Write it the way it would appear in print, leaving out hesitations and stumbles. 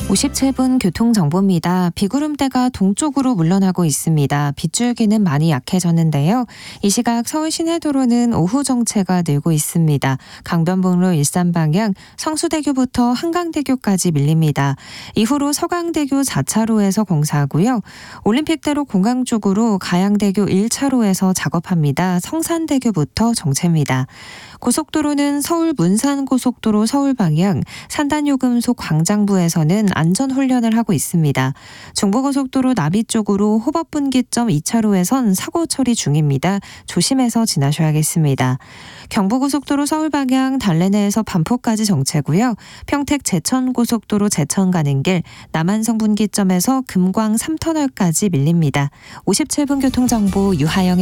57분 교통정보입니다. 비구름대가 동쪽으로 물러나고 있습니다. 빗줄기는 많이 약해졌는데요. 이 시각 서울 시내도로는 오후 정체가 늘고 있습니다. 강변북로 일산 방향 성수대교부터 한강대교까지 밀립니다. 이후로 서강대교 4차로에서 공사하고요. 올림픽대로 공항 쪽으로 가양대교 1차로에서 작업합니다. 성산대교부터 정체입니다. 고속도로는 서울 문산고속도로 서울 방향 산단요금소 광장부에서는 안전훈련을 하고 있습니다. 중부고속도로 나비 쪽으로 호법분기점 2차로에선 사고 처리 중입니다. 조심해서 지나셔야겠습니다. 경부고속도로 서울 방향 달래내에서 반포까지 정체고요. 평택 제천고속도로 제천 가는 길 남한성 분기점에서 금광 3터널까지 밀립니다. 57분 교통정보 유하영